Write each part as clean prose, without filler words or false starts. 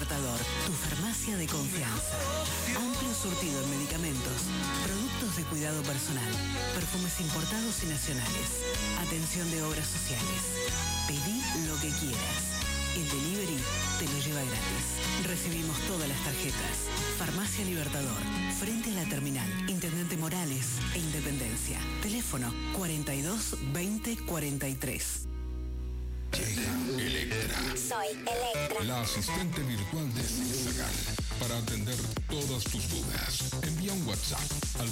Libertador, tu farmacia de confianza. Amplio surtido en medicamentos, productos de cuidado personal, perfumes importados y nacionales, atención de obras sociales. Pedí lo que quieras. El delivery te lo lleva gratis. Recibimos todas las tarjetas. Farmacia Libertador, frente a la terminal, Intendente Morales e Independencia. Teléfono 42 20 43. Llega Electra. Soy Electra, La asistente virtual de Zigzagar. Para atender todas tus dudas, envía un WhatsApp al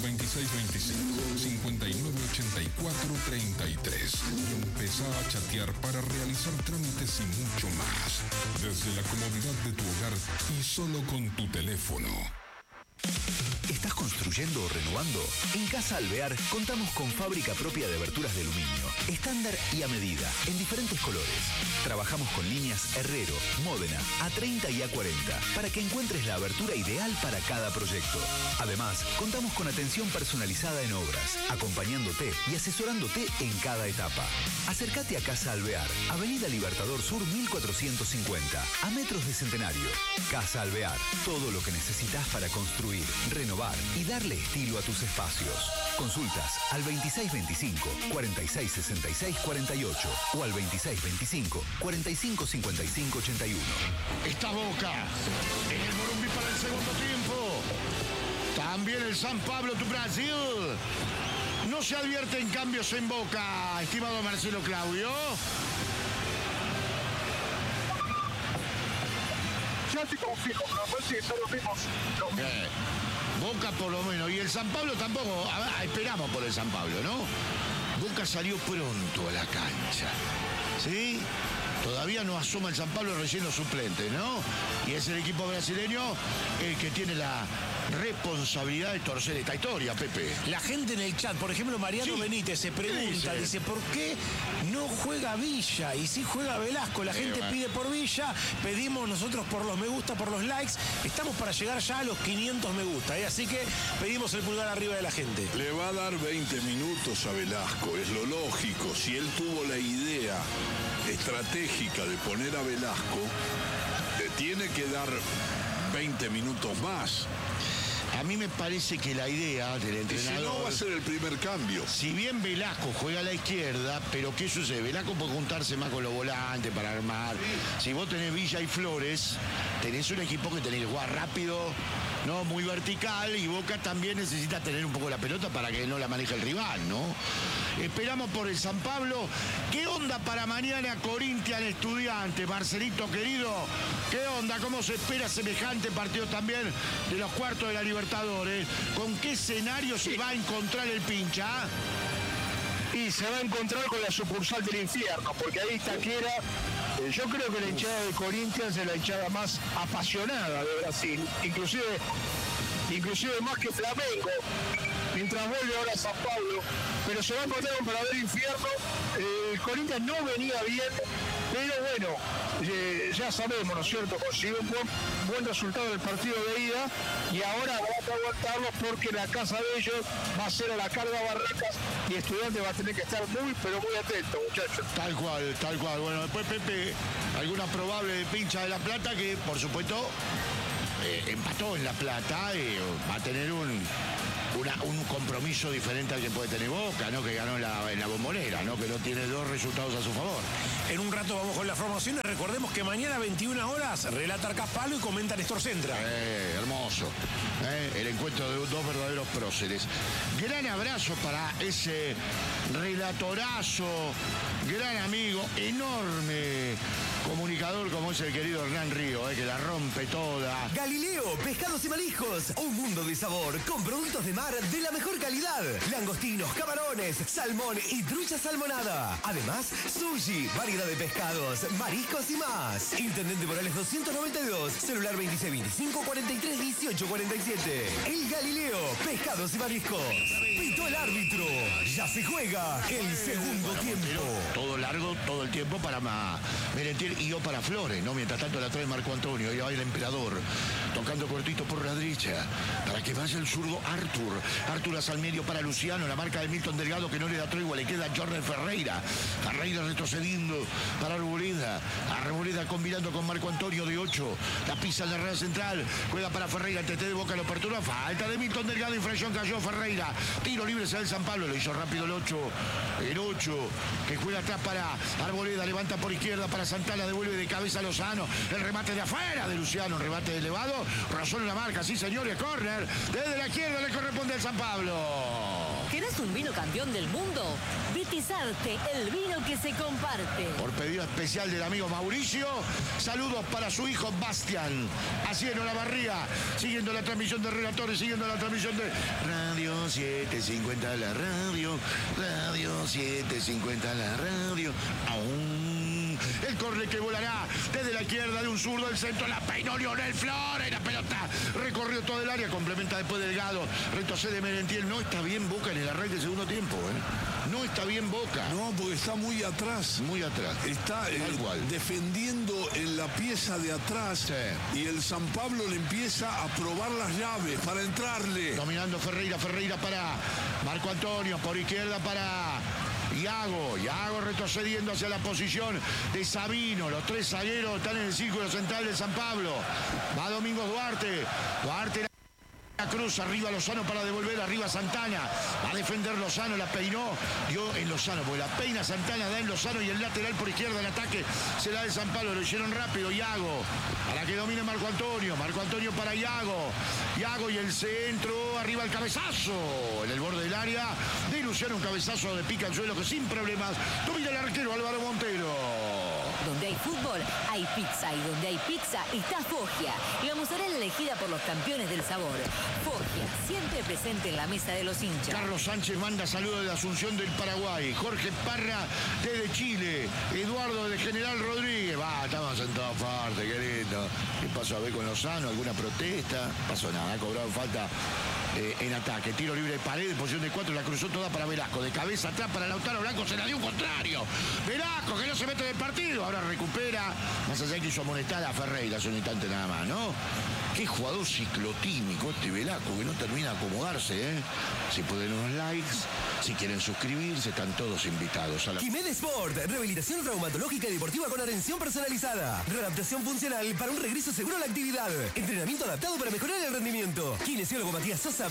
2625-5984-33 y empezá a chatear para realizar trámites y mucho más. Desde la comodidad de tu hogar y solo con tu teléfono. ¿Estás construyendo o renovando? En Casa Alvear contamos con fábrica propia de aberturas de aluminio, estándar y a medida, en diferentes colores. Trabajamos con líneas Herrero, Módena, A30 y A40, para que encuentres la abertura ideal para cada proyecto. Además, contamos con atención personalizada en obras, acompañándote y asesorándote en cada etapa. Acércate a Casa Alvear, Avenida Libertador Sur 1450, a metros de Centenario. Casa Alvear, todo lo que necesitas para construir, renovar y darle estilo a tus espacios. Consultas al 2625-466648 o al 2625-455581. Está Boca en el Morumbi para el segundo tiempo. También el San Pablo do Brasil. No se advierten cambios en Boca, estimado Marcelo Claudio. Ya te confirmo, no sé si son los mismos. Boca por lo menos, y el San Pablo tampoco. Esperamos por el San Pablo, ¿no? Boca salió pronto a la cancha, ¿sí? Todavía no asoma el San Pablo relleno suplente, ¿no? Y es el equipo brasileño el que tiene la responsabilidad de torcer esta historia, Pepe. La gente en el chat, por ejemplo, Mariano Benítez se pregunta, dice, ¿por qué no juega Villa? Y si juega Velasco, la gente pide por Villa, pedimos nosotros por los me gusta, por los likes. Estamos para llegar ya a los 500 me gusta, ¿eh? Así que pedimos el pulgar arriba de la gente. Le va a dar 20 minutos a Velasco, es lo lógico. Si él tuvo la idea estratégica de poner a Velasco, le tiene que dar 20 minutos más. A mí me parece que la idea del entrenador... Si no, va a ser el primer cambio. Si bien Velasco juega a la izquierda, pero ¿qué sucede? Velasco puede juntarse más con los volantes para armar. Si vos tenés Villa y Flores, tenés un equipo que tenés que jugar rápido, ¿no? Muy vertical, y Boca también necesita tener un poco la pelota para que no la maneje el rival, ¿no? Esperamos por el San Pablo. ¿Qué onda para mañana Corinthians Estudiantes, Marcelito querido? ¿Qué onda? ¿Cómo se espera semejante partido también de los cuartos de la Libertadores? ¿Con qué escenario se va a encontrar el pincha? Y se va a encontrar con la sucursal del infierno, porque ahí Taquera, yo creo que la hinchada de Corinthians es la hinchada más apasionada de Brasil, inclusive más que Flamengo, mientras vuelve ahora San Pablo, pero se va a encontrar con verdadero infierno. El Corinthians no venía bien, pero bueno, ya sabemos, ¿no es cierto? Consiguió un buen resultado del partido de ida y ahora va a aguantarlos porque la casa de ellos va a ser a la carga Barracas y Estudiantes va a tener que estar muy, pero muy atento, muchachos. Tal cual, tal cual. Bueno, después Pepe, alguna probable pincha de La Plata que, por supuesto, empató en La Plata, va a tener un compromiso diferente al que puede tener Boca, ¿no? Que ganó en la Bombonera, ¿no? Que no tiene dos resultados a su favor. En un rato vamos con las formaciones. Recordemos que mañana a 21 horas relata Arcaspalo y comenta Néstor Centra. Hermoso. El encuentro de dos verdaderos próceres. Gran abrazo para ese relatorazo, gran amigo, enorme comunicador como es el querido Hernán Río, que la rompe toda. Galileo, pescados y mariscos, un mundo de sabor con productos de mar de la mejor calidad. Langostinos, camarones, salmón y trucha salmonada. Además, sushi, variedad de pescados, mariscos y más. Intendente Morales 292, celular 2625-431847. El Galileo, pescados y mariscos. Pitó el árbitro, ya se juega el segundo tiempo. Todo largo, todo el tiempo para Merentiel Miguel y O para Flores, ¿no? Mientras tanto la trae Marco Antonio, y va el emperador, tocando cortito por la derecha, para que vaya el zurdo Artur. Artur hacia el medio para Luciano, la marca de Milton Delgado que no le da tregua, le queda Jordan Ferreira. Ferreira retrocediendo para Arboleda. Arboleda combinando con Marco Antonio de 8. La pisa en la red central, juega para Ferreira, el TT de Boca lo perturba, falta de Milton Delgado, infracción, cayó Ferreira. Tiro libre se da el San Pablo, lo hizo rápido el 8. El 8 que juega atrás para Arboleda, levanta por izquierda para Santana, devuelve de cabeza a Lozano, el remate de afuera de Luciano, un remate elevado, razón en la marca, sí señores, córner, desde la izquierda le corresponde al San Pablo. ¿Querés un vino campeón del mundo? Vitizarte, el vino que se comparte. Por pedido especial del amigo Mauricio, saludos para su hijo Bastián, así en Olavarría, siguiendo la transmisión de relatores, siguiendo la transmisión de Radio 750 la radio, Radio 750 la radio, aún el córner que volará desde la izquierda de un zurdo, el centro, la peinó Lionel Flores, la pelota recorrió todo el área, complementa después Delgado, retrocede Merentiel, no está bien Boca en el arranque del segundo tiempo, no está bien Boca. No, porque está muy atrás. Muy atrás. Está defendiendo en la pieza de atrás, sí. Y el San Pablo le empieza a probar las llaves para entrarle. Dominando Ferreira para Marco Antonio, por izquierda para Iago retrocediendo hacia la posición de Sabino. Los tres zagueros están en el círculo central de San Pablo. Va Domingos Duarte la cruz, arriba Lozano para devolver, arriba Santana. Va a defender Lozano, la peinó, dio en Lozano, porque la peina Santana, da en Lozano y el lateral por izquierda, el ataque se da de San Pablo, lo hicieron rápido, Iago, para que domine Marco Antonio para Iago y el centro, arriba el cabezazo, en el borde del área, de Luciano, un cabezazo de pica al suelo que sin problemas domina el arquero Álvaro Montero. Donde hay fútbol, hay pizza. Y donde hay pizza, está Foggia. La mozzarella elegida por los campeones del sabor. Foggia, siempre presente en la mesa de los hinchas. Carlos Sánchez manda saludos de Asunción del Paraguay. Jorge Parra desde Chile. Eduardo de General Rodríguez. Estamos en todas partes, qué lindo. ¿Qué pasó a ver con Lozano? ¿Alguna protesta? Pasó nada, ha cobrado falta en ataque. Tiro libre de Paredes, posición de 4, la cruzó toda para Velasco. De cabeza atrás para Lautaro Blanco, se la dio un contrario. Velasco, que no se mete en el partido. Ahora recupera. Más allá que hizo amonestar a Ferreira hace un instante nada más, ¿no? Qué jugador ciclotímico este Velasco, que no termina de acomodarse, Si pueden unos likes, si quieren suscribirse, están todos invitados a la... Jiménez Sport, rehabilitación traumatológica y deportiva con atención personalizada. Readaptación funcional para un regreso seguro a la actividad. Entrenamiento adaptado para mejorar el rendimiento. Kinesiólogo Matías Sosa,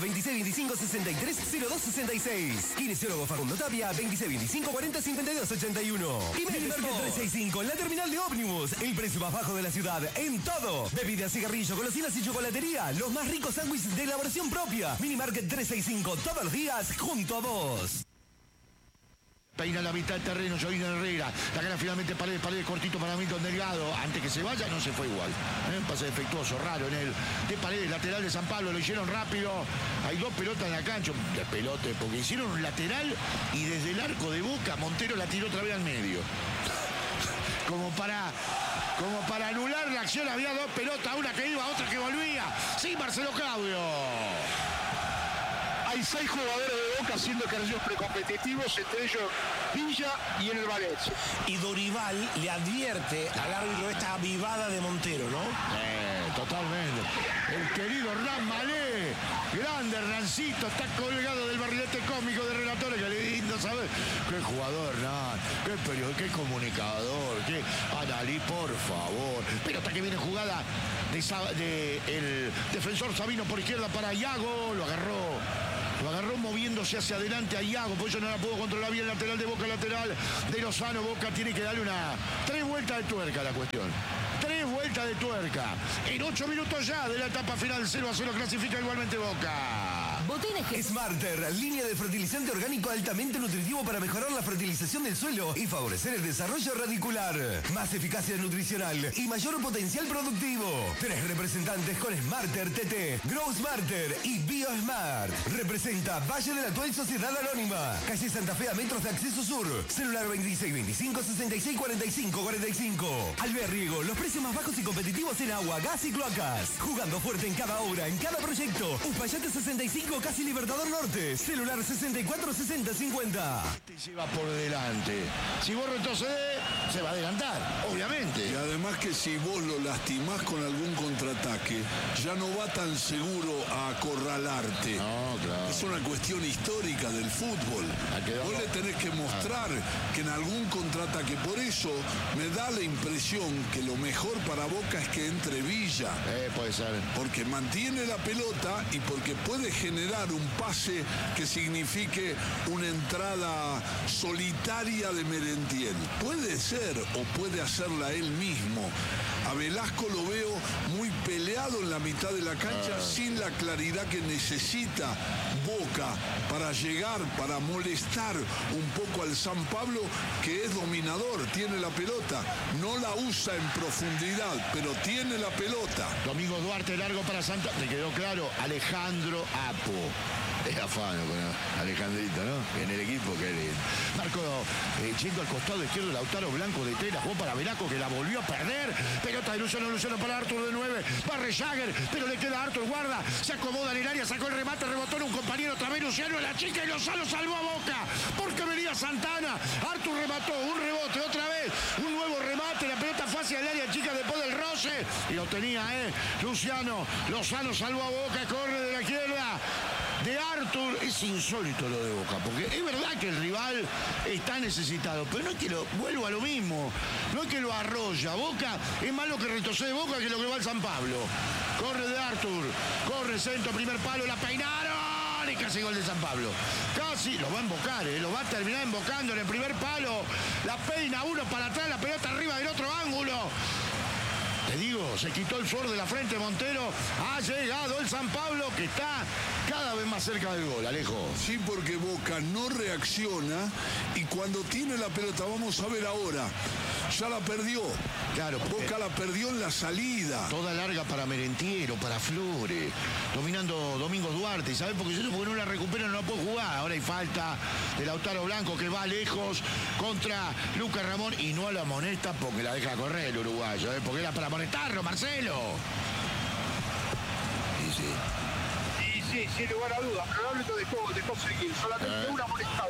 2625-630266. Kinesiólogo Facundo Tapia, 2625-405281. Jiménez Sport 365, la terminal de ómnibus. El precio más bajo de la ciudad, en todo. Bebidas, cigarrillos, golosinas y chocolatería. Los más ricos sándwiches de elaboración propia. Minimarket 365, todos los días, junto a vos. Peina la mitad del terreno, Jovino Herrera. La gana finalmente Paredes cortito para Milton Delgado. Antes que se vaya, no se fue igual. Un pase defectuoso, raro en él. De Paredes, lateral de San Pablo, lo hicieron rápido. Hay dos pelotas en la cancha. De pelote, porque hicieron un lateral y desde el arco de Boca, Montero la tiró otra vez al medio. Como para anular la acción, había dos pelotas, una que iba, otra que volvía. Sí, Marcelo Claudio. Hay 6 jugadores de Boca haciendo ejercicios precompetitivos, entre ellos Villa y en el Valencia. Y Dorival le advierte al árbitro esta avivada de Montero, ¿no? Totalmente. El querido Hernán Malé, grande Hernancito, está colgado del barrilete cómico de relatores, que lindo, ¿sabes? Qué jugador, Hernán, qué periodista, qué comunicador, qué Analí, por favor. Pero hasta que viene jugada de el defensor Sabino por izquierda para Iago, lo agarró moviéndose hacia adelante a Iago, por eso no la pudo controlar bien, lateral de Boca, lateral de Lozano. Boca tiene que darle 3 vueltas de tuerca a la cuestión. 3 vueltas de tuerca. En 8 minutos ya de la etapa final, 0-0 clasifica igualmente Boca. Smarter, línea de fertilizante orgánico altamente nutritivo para mejorar la fertilización del suelo y favorecer el desarrollo radicular. Más eficacia nutricional y mayor potencial productivo. 3 representantes con Smarter TT, Grow Smarter y BioSmart. Representa Valle de la Tuel Sociedad Anónima. Calle Santa Fe a metros de acceso sur. Celular 2625-6645-45. Alberriego, los precios más bajos y competitivos en agua, gas y cloacas. Jugando fuerte en cada obra, en cada proyecto. Uspallate 65 casi Libertador Norte. Celular 646050. Te lleva por delante. Si vos retrocedés, se va a adelantar, obviamente. Y además que si vos lo lastimás con algún contraataque, ya no va tan seguro a acorralarte. No, claro. Es una cuestión histórica del fútbol. Vos le tenés que mostrar que en algún contraataque, por eso me da la impresión que lo mejor para Boca es que entre Villa. Puede ser. Porque mantiene la pelota y porque puede generar un pase que signifique una entrada solitaria de Merentiel. Puede ser o puede hacerla él mismo. A Velasco lo veo muy peleado en la mitad de la cancha sin la claridad que necesita Boca para llegar, para molestar un poco al San Pablo, que es dominador, tiene la pelota, no la usa en profundidad, pero tiene la pelota. Domingo Duarte largo para Santa, te quedó claro, Alejandro Apo. Es afano con Alejandrito, ¿no? En el equipo que él. Marco yendo al costado izquierdo, Lautaro Blanco de tela, jugó para Velasco que la volvió a perder. Pelota de Luciano para Artur de 9. Barre Jagger, pero le queda a Artur, guarda. Se acomoda en el área, sacó el remate, rebotó en un compañero, otra vez Luciano, la chica y Lozano salvó a Boca. Porque venía Santana. Artur remató, un rebote, otra vez. Un nuevo remate, la pelota fue hacia el área chica después del roce. Y lo tenía, Luciano. Lozano salvó a Boca, corre de la izquierda. De Artur, es insólito lo de Boca, porque es verdad que el rival está necesitado, pero no es que vuelvo a lo mismo, no es que lo arrolla. Boca es más lo que retrocede Boca que lo que va al San Pablo. Corre de Artur, corre centro, primer palo, la peinaron y casi gol de San Pablo. Casi, lo va a embocar, lo va a terminar embocando en el primer palo. La peina uno para atrás, la pelota arriba del otro ángulo. Te digo, se quitó el flor de la frente Montero. Ha llegado el San Pablo que está cada vez más cerca del gol, Alejo. Sí, porque Boca no reacciona y cuando tiene la pelota, vamos a ver ahora, ya la perdió. Claro, Boca la perdió en la salida. Toda larga para Merentiel, para Flores, dominando Domingo Duarte. ¿Y sabes por qué? Porque no la recupera, no la puede jugar. Ahora hay falta de Lautaro Blanco que va lejos contra Lucas Ramón y no la amonesta porque la deja correr el uruguayo, porque era para amonestarlo, Marcelo. Sí, sin lugar a dudas. Probablemente dejó seguir. Solamente una amonestado.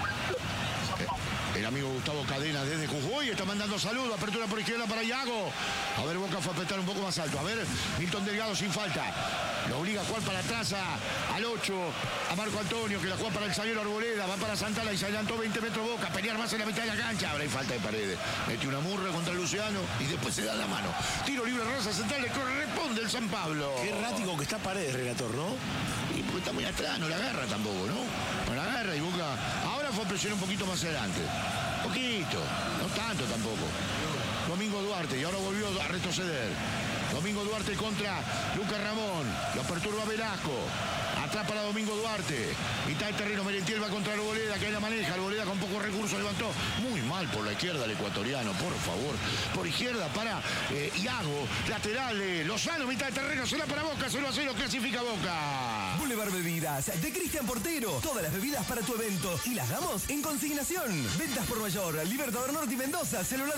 El amigo Gustavo Cadena desde Jujuy está mandando saludos. Apertura por izquierda para Iago. A ver, Boca fue a apretar un poco más alto. A ver, Milton Delgado sin falta. Lo obliga a jugar para atrás al 8. A Marco Antonio que la juega para el zaguero Arboleda. Va para Santana y se adelantó 20 metros Boca. Pelear más en la mitad de la cancha. Ahora hay falta de Paredes. Mete una murra contra Luciano y después se da la mano. Tiro libre, Rosa Central. Le corre, responde el San Pablo. Qué errático que está Paredes, relator, ¿no? Y porque está muy atrás, no la agarra tampoco, ¿no? No la agarra y Boca. Ahora fue a presionar un poquito más adelante. Poquito, no tanto tampoco. Domingo Duarte, y ahora volvió a retroceder. Domingo Duarte contra Lucas Ramón. Lo perturba Velasco. Atrás para Domingo Duarte. Mitad de terreno, Merentiel va contra Arboleda, que ahí la maneja. Arboleda con pocos recursos levantó. Muy mal por la izquierda el ecuatoriano, por favor. Por izquierda para Iago. Lateral, Lozano, mitad de terreno. Será para Boca, 0-0, clasifica Boca. Boulevard Bebidas, de Cristian Portero. Todas las bebidas para tu evento. Y las damos en consignación. Ventas por mayor, Libertador Norte y Mendoza. Celular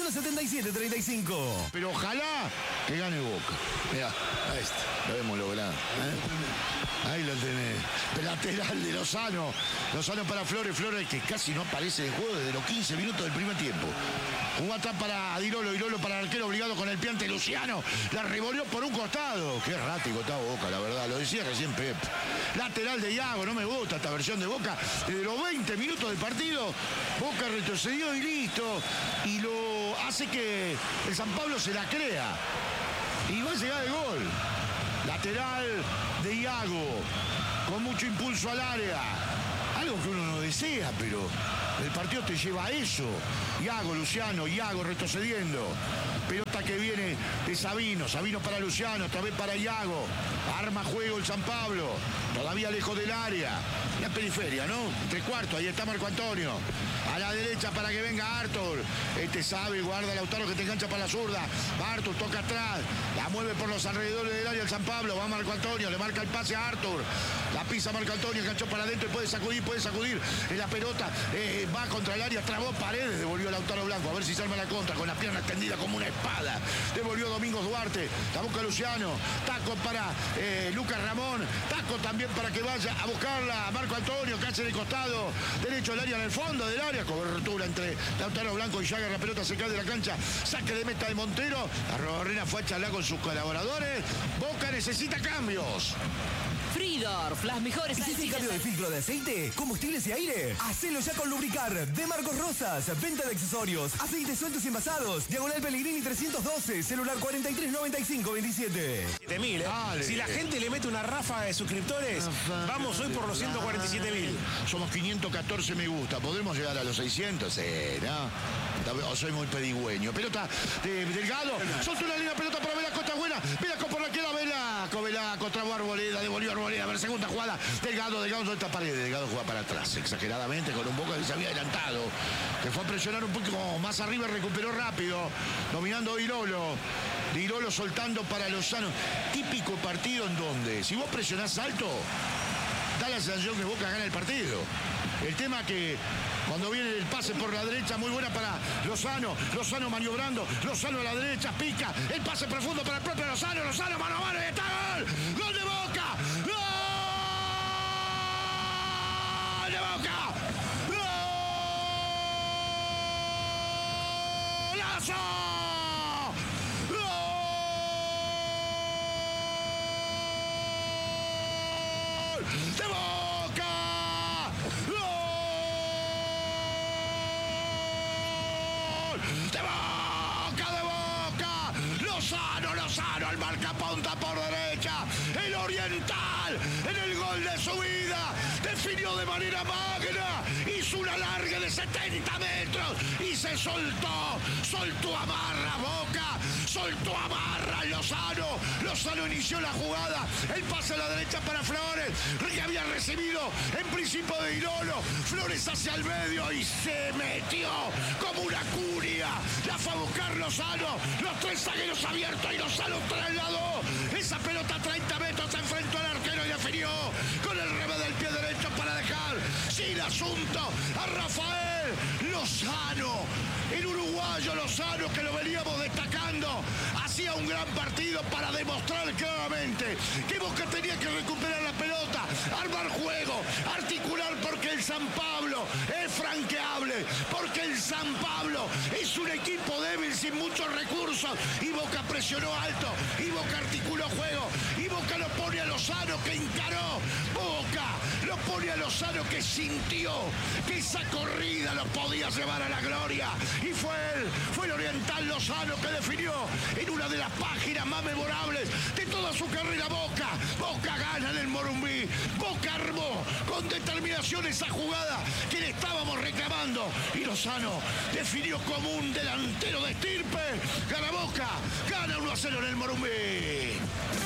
417735. Pero ojalá que gane Boca. Mirá, ahí está. Lo hemos logrado. Ahí lo tenés. Lateral de Lozano. Lozano para Flores. Flores que casi no aparece en juego desde los 15 minutos del primer tiempo. Un atrás para Dirolo. Dirolo para el arquero obligado con el pie ante Luciano. La revolvió por un costado. Qué errático está Boca, la verdad. Lo decía recién Pep. Lateral de Iago. No me gusta esta versión de Boca. Desde los 20 minutos del partido, Boca retrocedió y listo. Y lo hace que el San Pablo se la crea. Y va a llegar el gol. Lateral de Iago, con mucho impulso al área. Algo que uno no desea, pero el partido te lleva a eso. Iago, Luciano, Iago retrocediendo. Pelota que viene de Sabino. Sabino para Luciano, otra vez para Iago. Arma juego el San Pablo. Todavía lejos del área. La periferia, ¿no? 3/4, ahí está Marco Antonio. A la derecha para que venga Artur. Este sabe, guarda Lautaro que te engancha para la zurda. Va Artur, toca atrás. La mueve por los alrededores del área el San Pablo. Va Marco Antonio, le marca el pase a Artur. La pisa Marco Antonio, enganchó para adentro y puede sacudir en la pelota. Va contra el área, trabó Paredes, devolvió Lautaro Blanco. A ver si se arma la contra con la pierna extendida como un espada. Devolvió Domingos Duarte. La busca Luciano. Taco para Lucas Ramón. Taco también para que vaya a buscarla Marco Antonio, que hace de costado derecho del área, en el fondo del área. Cobertura entre Lautaro Blanco y Jagger. La pelota se cae de la cancha. Saque de meta de Montero. Arrobarrena fue a charlar con sus colaboradores. Boca necesita cambios. Fridorf, las mejores ¿Hiciste cambio de filtro de aceite, combustibles y aire? Hacelo ya con Lubricar de Marcos Rosas. Venta de accesorios, aceites sueltos y envasados. Diagonal Pellegrini 312, celular 439527. 7.000, ¿eh? Si la gente le mete una ráfaga de suscriptores, vamos hoy por los 147.000. Somos 514 me gusta. ¿Podremos llegar a los 600? No. Soy muy pedigüeño. Pelota de Delgado. Soltó una linda pelota para Velasco. Está buena. Velasco por la izquierda. Velasco trabó Arboleda. Devolvió Arboleda. A ver, segunda jugada. Delgado sobre esta pared. Delgado juega para atrás. Exageradamente con un Boca que se había adelantado. Que fue a presionar un poco más arriba y recuperó rápido. Dominando Dirolo. Dirolo soltando para Lozano. Típico partido en donde, si vos presionás alto, da la sensación que Boca gana el partido. El tema que cuando viene el pase por la derecha, muy buena para Lozano. Lozano maniobrando. Lozano a la derecha, pica. El pase profundo para el propio Lozano. Lozano mano a mano y está gol. ¡Gol de Boca! ¡Gol de Boca! ¡Golazo! ¡De Boca! ¡Gol! ¡De Boca, de Boca! Lozano al marcapunta por derecha. El Oriental en el gol de su vida. Definió de manera magna. Hizo una larga de 70 metros y se soltó. Soltó amarra Boca. Soltó amarra Lozano. Lozano inició la jugada. El pase a la derecha para Flores, que había recibido en principio de Dirolo. Flores hacia el medio y se metió como una curia. La fue a buscar Lozano. Los tres zagueros abiertos y Lozano trasladó esa pelota a 30 metros. Se enfrentó al arquero y definió con el revés del pie derecho para dejar sin asunto a Rafael Lozano. El uruguayo Lozano, que lo veníamos destacando, hacía un gran partido para demostrar claramente que Boca tenía que recuperar la pelota, armar juego, articular, porque el San Pablo es franqueable, porque el San Pablo es un equipo débil sin muchos recursos, y Boca presionó alto, y Boca articuló juego, y Boca lo pone a Lozano, que encaró. Boca lo pone a Lozano, que sintió que esa corrida lo podía llevar a la gloria, y fue el Oriental Lozano que definió en una de las páginas más memorables de toda su carrera. Boca gana en el Morumbí. Boca armó con determinación esa jugada que le estábamos reclamando, y Lozano definió como un delantero de estirpe. Gana Boca, gana 1-0 en el Morumbí.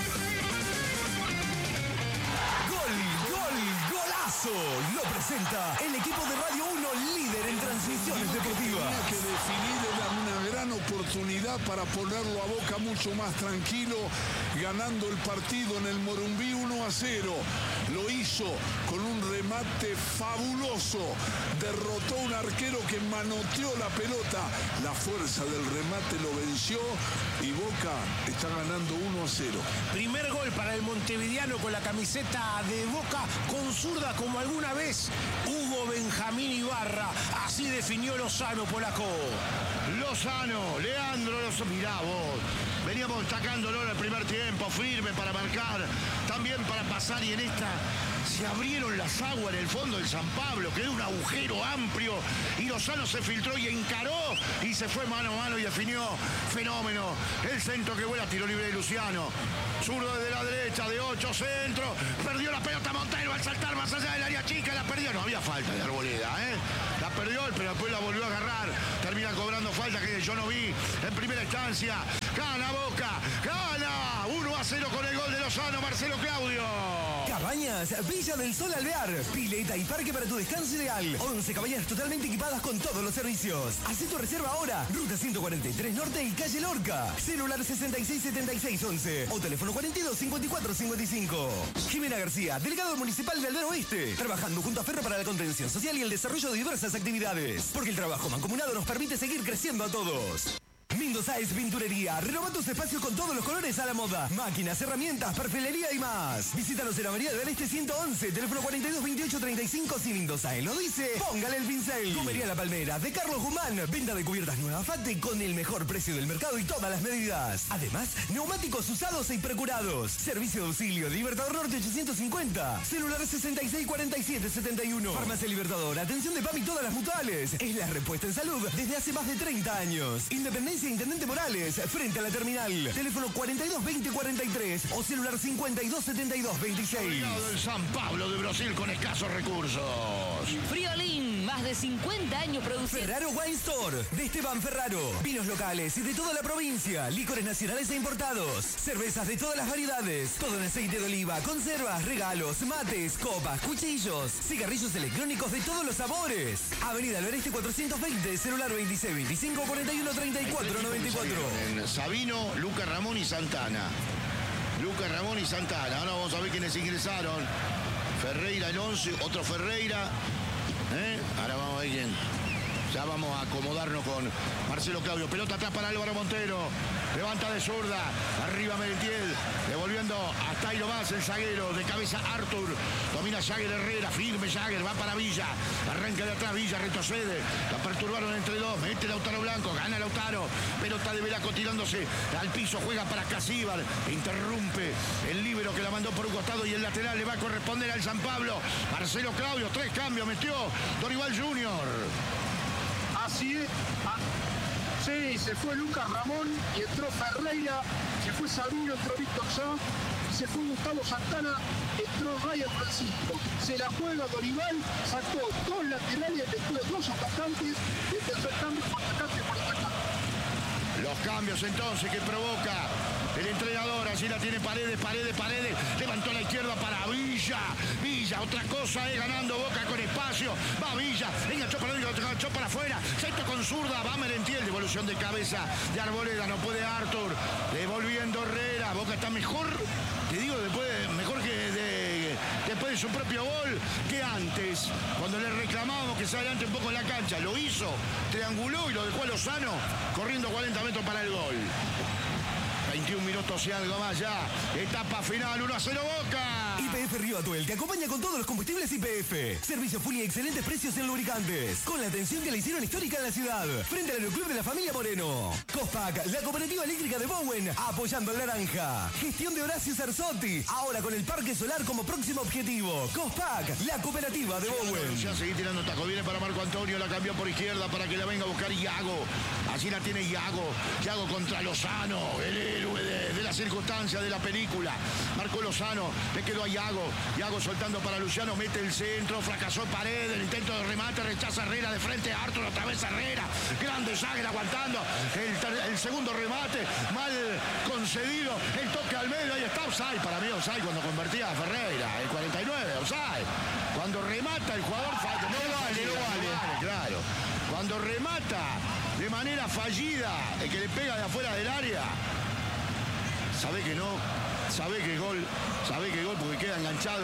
Golazo. Lo presenta el equipo de Radio 1, líder en transmisiones deportivas. Tenía que definir, era una gran oportunidad para ponerlo a Boca mucho más tranquilo, ganando el partido en el Morumbí 1-0. Lo hizo con un remate fabuloso. Derrotó a un arquero que manoteó la pelota. La fuerza del remate lo venció y Boca está ganando 1-0. Primer gol para el montevideano con la camiseta de Boca, con zurda como alguna vez Hugo Benjamín Ibarra. Así definió Lozano, polaco. Lozano, Leandro Lozano. Mirá vos, veníamos destacándolo en el primer tiempo, firme para marcar, también para pasar, y en esta se abrieron las aguas en el fondo del San Pablo, quedó un agujero amplio y Lozano se filtró y encaró y se fue mano a mano y definió. Fenómeno. El centro que vuela, tiro libre de Luciano. Zurdo desde la derecha, de 8, centro. Perdió la pelota Montero al saltar más allá del área chica, la perdió. No había falta de Arboleda, La perdió, pero después la volvió a agarrar. Termina cobrando falta que yo no vi en primera instancia. Gana Boca, gana 1-0 con el gol de Lozano, Marcelo Claudio. Cabañas Villa del Sol Alvear. Pileta y parque para tu descanso ideal. 11 cabañas totalmente equipadas con todos los servicios. Hacé tu reserva ahora. Ruta 143 Norte y calle Lorca. Celular 667611 o teléfono 425455. Jimena García, delegado municipal de Aldea Oeste. Trabajando junto a Ferro para la contención social y el desarrollo de diversas actividades. Porque el trabajo mancomunado nos permite seguir creciendo a todos. Mendoza es pinturería. Renova tus espacios con todos los colores a la moda. Máquinas, herramientas, perfilería y más. Visítanos en Avenida del Este 111, teléfono 422835. Si Mendoza lo dice, póngale el pincel. Comería La Palmera, de Carlos Guzmán. Venta de cubiertas Nueva Fate con el mejor precio del mercado y todas las medidas. Además, neumáticos usados y precurados. Servicio de auxilio, Libertador Norte 850. Celular 664771. Farmacia Libertador, atención de PAM y todas las mutuales. Es la respuesta en salud desde hace más de 30 años. Independencia Intendente Morales, frente a la terminal. Teléfono 422043 o celular 527226. El San Pablo de Brasil con escasos recursos. Friolín, más de 50 años produciendo. Ferraro Wine Store, de Esteban Ferraro. Vinos locales y de toda la provincia. Licores nacionales e importados. Cervezas de todas las variedades. Todo en aceite de oliva, conservas, regalos, mates, copas, cuchillos, cigarrillos electrónicos de todos los sabores. Avenida del Este 420, celular 2625 41 34 94. En Sabino, Lucas Ramón y Santana. Lucas Ramón y Santana. Ahora vamos a ver quiénes ingresaron. Ferreira el 11, otro Ferreira. Ahora vamos a ver quién. Ya vamos a acomodarnos con Marcelo Claudio. Pelota atrás para Álvaro Montero. Levanta de zurda. Arriba Merentiel. Devolviendo hasta ahí nomás el zaguero. De cabeza Arthur. Domina Jagger Herrera. Firme Jagger. Va para Villa. Arranca de atrás Villa. Retrocede. La perturbaron entre dos. Mete Lautaro Blanco. Gana Lautaro. Pelota de Velasco tirándose al piso. Juega para Casíbar. Interrumpe el líbero que la mandó por un costado. Y el lateral le va a corresponder al San Pablo. Marcelo Claudio. 3 cambios. Metió Dorival Junior. Así es. Sí, se fue Lucas Ramón y entró Ferreira, se fue Sabino, entró Víctor Sá, se fue Gustavo Santana, entró Ryan Francisco. Se la juega Dorival, sacó 2 laterales, después 2 atacantes, y el tercer cambio por atacante por atacante. Los cambios entonces que provoca el entrenador. Allí la tiene Paredes. Levantó a la izquierda para Villa. Villa, otra cosa es ganando Boca con espacio. Va Villa, enganchó para adentro, enganchó para afuera. Centro con zurda, va Merentiel. Devolución de cabeza de Arboleda, no puede Arthur. Devolviendo Herrera. Boca está mejor, te digo, mejor que después de su propio gol que antes. Cuando le reclamábamos que se adelante un poco en la cancha. Lo hizo, trianguló y lo dejó a Lozano corriendo 40 metros para el gol. 21 minutos y algo más ya. Etapa final, 1-0 Boca. YPF Río Atuel te acompaña con todos los combustibles YPF. Servicio full y excelentes precios en lubricantes. Con la atención que le hicieron histórica en la ciudad. Frente al Aeroclub de la Familia Moreno. Cospac, la cooperativa eléctrica de Bowen, apoyando el naranja. Gestión de Horacio Cerzotti. Ahora con el parque solar como próximo objetivo. Cospac, la cooperativa de Bowen. Ya seguí tirando taco. Viene para Marco Antonio. La cambió por izquierda para que la venga a buscar Iago. Allí la tiene Iago. Iago contra Lozano. El héroe de la circunstancia de la película. Marco Lozano. Le quedó a Iago. Iago soltando para Luciano. Mete el centro. Fracasó Paredes. El intento de remate. Rechaza Herrera de frente a Arthur. Otra vez Herrera. Grande Jagger aguantando. El segundo remate. Mal concedido. El toque al medio. Ahí está offside. Para mí offside cuando convertía a Ferreira. El 49. Offside. Cuando remata el jugador falla. No vale. Claro. Cuando remata de manera fallida el que le pega de afuera del área. Sabe que no, sabe que gol porque queda enganchado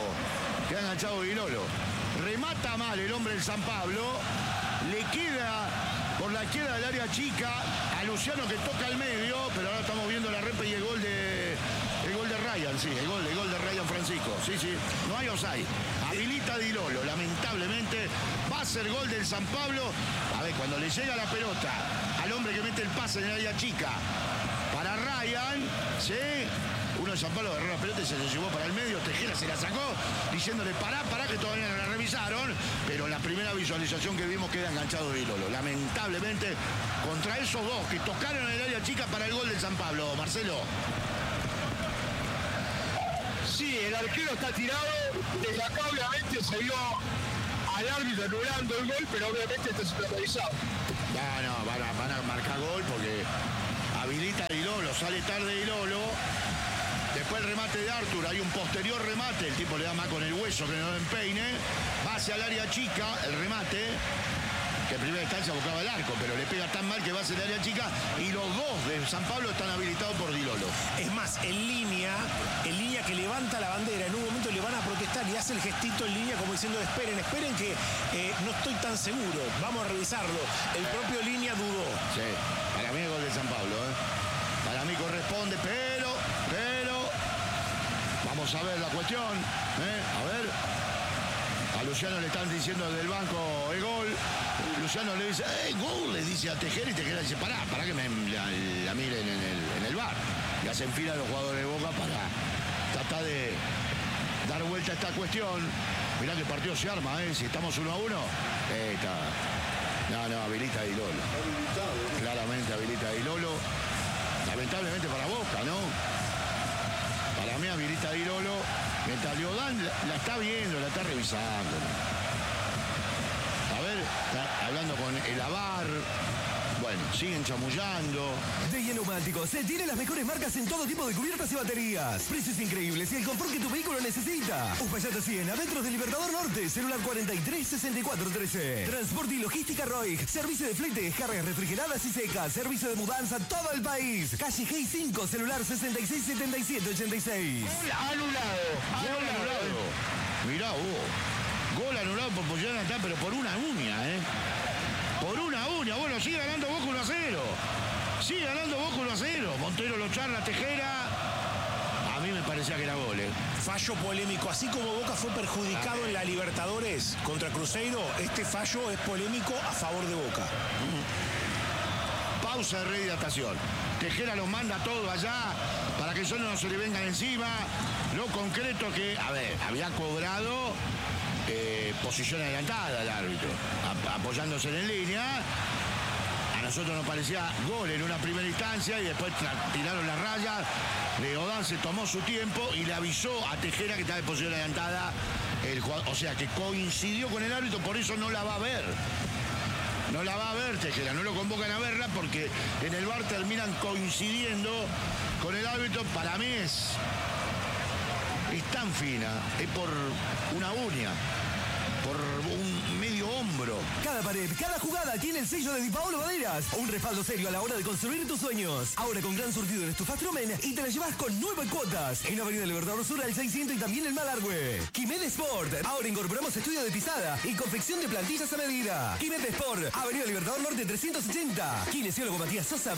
Vilolo. Remata mal el hombre del San Pablo, le queda por la izquierda del área chica a Luciano que toca al medio, pero ahora estamos viendo la repe y el gol de Ryan, sí, el gol de Ryan Francisco, sí, no hay offside, habilita Dilolo, lamentablemente va a ser gol del San Pablo. A ver, cuando le llega la pelota al hombre que mete el pase en el área chica para Ryan, sí, uno de San Pablo agarró la pelota y se la llevó para el medio, Tejera se la sacó diciéndole pará que todavía no la revisaron, pero la primera visualización que vimos queda enganchado Vilolo, lamentablemente contra esos dos que tocaron en el área chica para el gol del San Pablo. Marcelo. Sí, el arquero está tirado, desde acá obviamente se vio al árbitro anulando el gol, pero obviamente está supervisado. No, van a marcar gol porque habilita Dilolo, sale tarde Dilolo. Después el remate de Arthur, hay un posterior remate, el tipo le da más con el hueso que no lo empeine. Va hacia el área chica, el remate, que en primera instancia buscaba el arco, pero le pega tan mal que va hacia el área chica y los dos de San Pablo están habilitados por Dilolo. Es más, en línea que levanta la bandera, en un momento le van a protestar y hace el gestito en línea como diciendo esperen que no estoy tan seguro, vamos a revisarlo. El propio línea dudó. Sí, para mí el gol de cuestión. A ver. A Luciano le están diciendo desde el banco el gol. Luciano le dice, gol, le dice a Tejera, y Tejera dice, pará que la miren en el bar. Y hacen fila los jugadores de Boca para tratar de dar vuelta a esta cuestión. Mirá que el partido se arma, si estamos 1-1. No, habilita a Di Lolo. Claramente habilita a Di Lolo. Lamentablemente para Boca, ¿no? Para mí habilita a Di Lolo. Mientras Leodán la está viendo, la está revisando. A ver, está hablando con el AVAR. Bueno, siguen chamullando. De Neumáticos tiene las mejores marcas en todo tipo de cubiertas y baterías. Precios increíbles y el confort que tu vehículo necesita. Uspallata 100, a metros del Libertador Norte, celular 436413. Transporte y logística Roig. Servicio de flete, cargas refrigeradas y secas. Servicio de mudanza a todo el país. Calle G 5, celular 667786. Gol anulado. Mirá vos. Gol anulado por Pollana, pero por una uña, Por una uña. Bueno, sigue ganando Boca 1-0. Sigue ganando Boca 1-0. Montero lo charla, Tejera. A mí me parecía que era gol, Fallo polémico. Así como Boca fue perjudicado en la Libertadores contra Cruzeiro, este fallo es polémico a favor de Boca. Pausa de rehidratación. Tejera los manda todo allá para que solo no se le vengan encima. Lo concreto que, había cobrado posición adelantada al árbitro, apoyándose en línea. A nosotros nos parecía gol en una primera instancia y después tiraron las rayas. Leodán se tomó su tiempo y le avisó a Tejera que estaba en posición adelantada el jugador. O sea que coincidió con el árbitro, por eso no la va a ver. No la va a ver Tejera, no lo convocan a verla porque en el VAR terminan coincidiendo con el árbitro. Para mí es tan fina, es por una uña, por un medio hombro. Cada pared, cada jugada tiene el sello de Di Paolo Maderas. Un respaldo serio a la hora de construir tus sueños. Ahora con gran surtido en Estufastromen y te la llevas con 9 cuotas. En Avenida Libertador Sur al 600 y también en Malargüe. Quimet Sport. Ahora incorporamos estudio de pisada y confección de plantillas a medida. Quimet Sport. Avenida Libertador Norte 380. Kinesiólogo Matías Sosa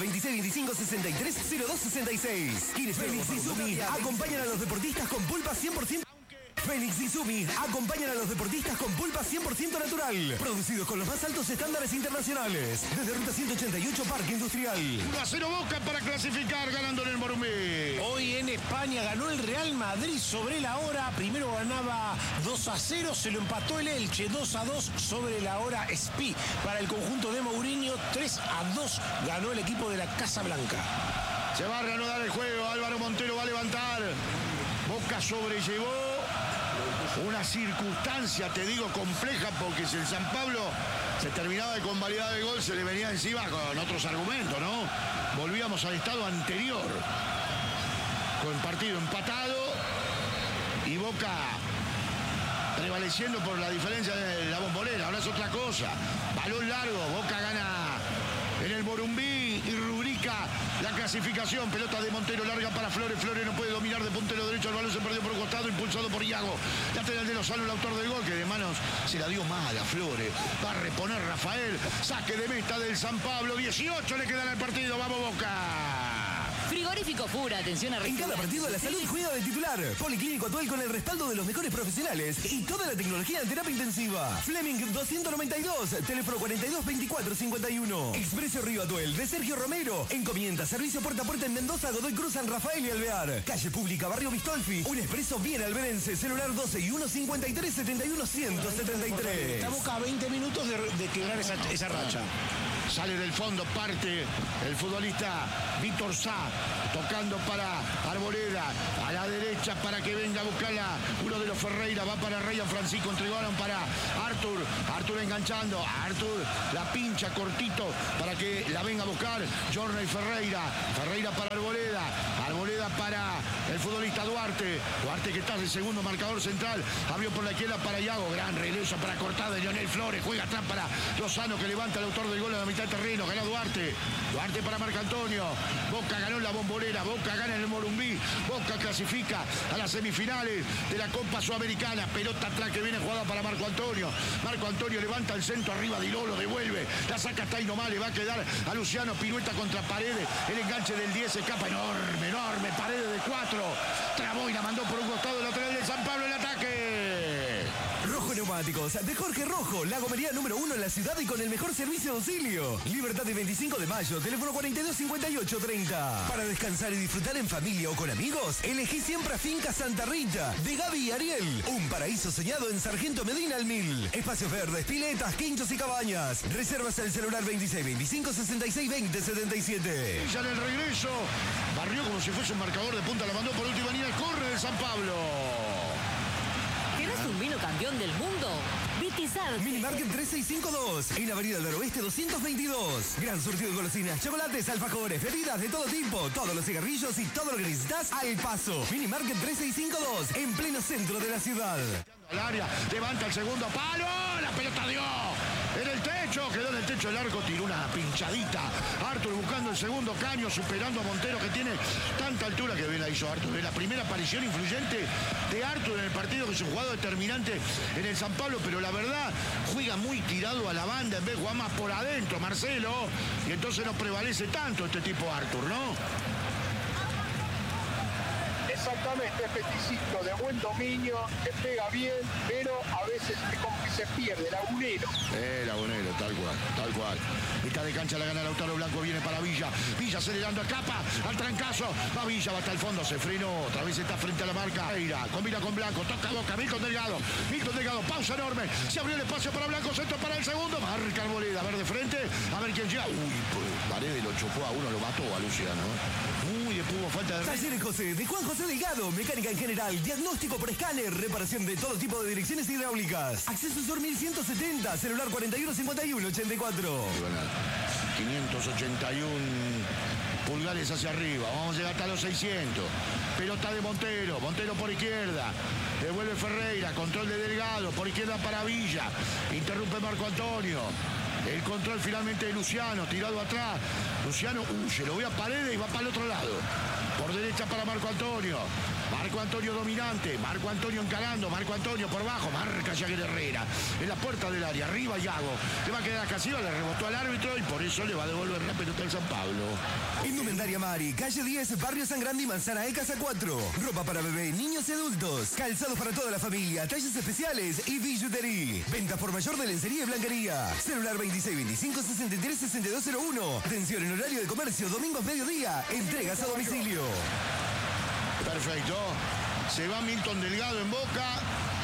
2625-630266. Félix y Sumi acompañan a los deportistas con pulpa 100%. Félix y Sumi acompañan a los deportistas con pulpa 100% natural. Producidos con los más altos estándares internacionales. Desde Ruta 188, Parque Industrial. 1-0 Boca para clasificar, ganando en el Morumbí. Hoy en España ganó el Real Madrid sobre la hora. Primero ganaba 2-0, se lo empató el Elche. 2-2 sobre la hora Espí. Para el conjunto de Mourinho, 3-2 ganó el equipo de la Casa Blanca. Se va a reanudar el juego, Álvaro Montero va a levantar. Boca sobrellevó una circunstancia, te digo, compleja, porque si el San Pablo se terminaba de convalidar el gol, se le venía encima con otros argumentos, ¿no? Volvíamos al estado anterior, con partido empatado y Boca prevaleciendo por la diferencia de la Bombonera. Ahora es otra cosa, balón largo, Boca gana en el Morumbí y rubrica la clasificación. Pelota de Montero larga para Flores. Flores no puede dominar de puntero derecho. El balón se perdió por un costado, impulsado por Iago. Lateral de Lozano, el autor del gol, que de manos se la dio mal a Flores. Va a reponer Rafael. Saque de meta del San Pablo. 18 le quedan al partido. ¡Vamos, Boca! Frigorífico Fura, atención a En cada partido la salud juega de titular. Policlínico Atuel con el respaldo de los mejores profesionales y toda la tecnología en terapia intensiva. Fleming 292, teléfono 422451. Expreso Río Atuel de Sergio Romero. Encomienda, servicio puerta a puerta en Mendoza, Godoy Cruz, San Rafael y Alvear. Calle Pública, Barrio Bistolfi. Un expreso bien alberense, celular 12 y 153 71 173. Estamos a 20 minutos de quebrar esa racha. Sale del fondo, parte el futbolista Víctor Sá, tocando para Arboleda, a la derecha para que venga a buscarla uno de los Ferreira, va para Ryan Francisco, entregaron para Artur enganchando, Artur la pincha cortito para que la venga a buscar Jorney Ferreira para Arboleda para el futbolista Duarte que está de segundo marcador central, abrió por la izquierda para Iago, gran regreso para cortada de Leonel Flores, juega atrás para Lozano que levanta el autor del gol a la mitad del terreno, ganó Duarte para Marco Antonio. Boca ganó en la Bombonera, Boca gana en el Morumbí, Boca clasifica a las semifinales de la Copa Sudamericana. Pelota atrás que viene jugada para Marco Antonio levanta el centro arriba, Di Lolo devuelve, la saca hasta ahí nomás, le va a quedar a Luciano, pirueta contra Paredes, el enganche del 10 escapa enorme, Paredes de 4, trabó y la mandó por un costado lateral del San Pablo el ataque. Rojo Neumáticos, de Jorge Rojo, la gomería número 1 en la ciudad y con el mejor servicio de auxilio. Libertad y 25 de mayo, teléfono 425830. Para descansar y disfrutar en familia o con amigos, elegí siempre a Finca Santa Rita, de Gaby y Ariel. Un paraíso soñado en Sargento Medina al 1000. Espacios verdes, piletas, quinchos y cabañas. Reservas al celular 2625 66 20 77. Ya en el regreso, barrió como si fuese un marcador de punta, la mandó por última línea, corre de San Pablo. ¿Querés un vino campeón del mundo? Vitizar. Minimarket 3652, en Avenida del Oeste 222. Gran surtido de golosinas, chocolates, alfajores, bebidas de todo tipo, todos los cigarrillos y todo lo que necesitas al paso. Minimarket 3652, en pleno centro de la ciudad. Al área, levanta el segundo palo, la pelota dio en el techo, quedó en el techo del arco, tiró una pinchadita. Arthur buscando el segundo caño, superando a Montero, que tiene tanta altura. Que bien la hizo Arthur. Es la primera aparición influyente de Arthur en el partido, que es un jugador determinante en el San Pablo, pero la verdad juega muy tirado a la banda en vez de jugar más por adentro, Marcelo, y entonces no prevalece tanto este tipo Arthur, ¿no? Exactamente, es peticito, de buen dominio, que pega bien, pero a veces es como que se pierde, lagunero. Lagunero, tal cual, tal cual. Mitad de cancha la gana Lautaro Blanco, viene para Villa. Villa acelerando a Capa, al trancazo. Va Villa, va hasta el fondo, se frenó. Otra vez está frente a la marca. Eira, combina con Blanco, toca Boca, Milton Delgado, pausa enorme. Se abrió el espacio para Blanco, centro para el segundo. Marca Arboleda, a ver de frente, a ver quién llega. Uy, pues Paredes lo chocó a uno, lo mató a Luciano. Uy, después hubo falta de... Talleres José, de Juan José Delgado, mecánica en general, diagnóstico por escáner, reparación de todo tipo de direcciones hidráulicas. Acceso Sur 1170, celular 415184. 581 pulgares hacia arriba, vamos a llegar hasta los 600. Pelota de Montero, Montero por izquierda, devuelve Ferreira, control de Delgado, por izquierda para Villa, interrumpe Marco Antonio. El control finalmente de Luciano, tirado atrás. Luciano huye, lo ve a Paredes y va para el otro lado. Por derecha para Marco Antonio. Marco Antonio dominante. Marco Antonio encarando. Marco Antonio por bajo. Marca Jagger Herrera. En la puerta del área. Arriba Iago. Le va a quedar Casiva. Le rebotó al árbitro y por eso le va a devolver la pelota al San Pablo. Indumentaria Mari. Calle 10, Barrio San Grande y Manzana de Casa 4. Ropa para bebé, niños y adultos. Calzados para toda la familia. Talles especiales y billutería. Venta por mayor de lencería y blanquería. Celular 2625 63 6201. Atención en horario de comercio. Domingos mediodía. Entregas a domicilio. Perfecto. Se va Milton Delgado en Boca.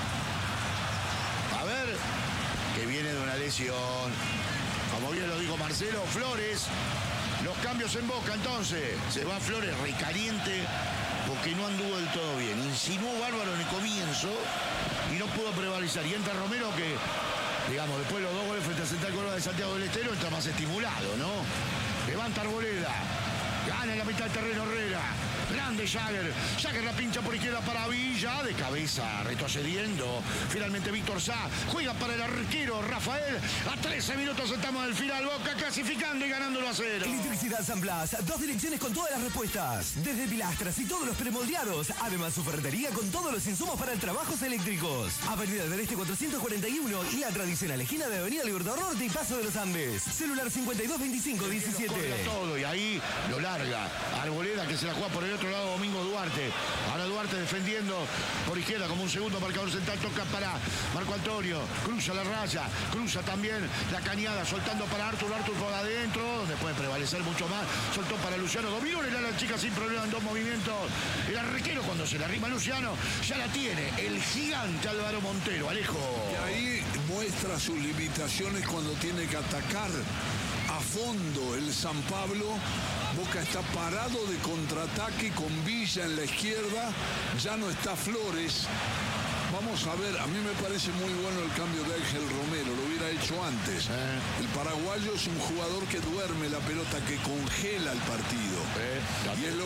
A ver, que viene de una lesión. Como bien lo dijo Marcelo, Flores. Los cambios en Boca entonces. Se va Flores recaliente porque no anduvo del todo bien. Insinuó bárbaro en el comienzo y no pudo prevalecer. Y entra Romero que, digamos, después de los 2 goles frente a Central Córdoba de Santiago del Estero, entra más estimulado, ¿no? Levanta Arboleda. Gana en la mitad del terreno Herrera. Grande Jagger. Jagger la pincha por izquierda para Villa. De cabeza retrocediendo. Finalmente Víctor Sá. Juega para el arquero Rafael. A 13 minutos estamos del final. Boca clasificando y ganando 1-0. Electricidad San Blas. 2 direcciones con todas las respuestas. Desde pilastras y todos los premoldeados. Además su ferretería con todos los insumos para trabajos eléctricos. Avenida del Este 441 y la tradicional esquina de Avenida Libertador Norte y Paso de los Andes. Celular 5225 17. Todo y ahí lo larga. Arboleda que se la juega por el otro lado, Domingo Duarte. Ahora Duarte defendiendo por izquierda como un segundo marcador central. Toca para Marco Antonio. Cruza la raya. Cruza también la cañada. Soltando para Arthur. Arthur por adentro. Donde puede prevalecer mucho más. Soltó para Luciano. Dominó a la chica sin problema en 2 movimientos. El arquero cuando se le arrima Luciano. Ya la tiene. El gigante Álvaro Montero. Alejo. Y ahí muestra sus limitaciones cuando tiene que atacar a fondo el San Pablo. Boca está parado de contraataque con Villa en la izquierda. Ya no está Flores. Vamos a ver, a mí me parece muy bueno el cambio de Ángel Romero, lo hubiera hecho antes. El paraguayo es un jugador que duerme la pelota, que congela el partido. Y es lo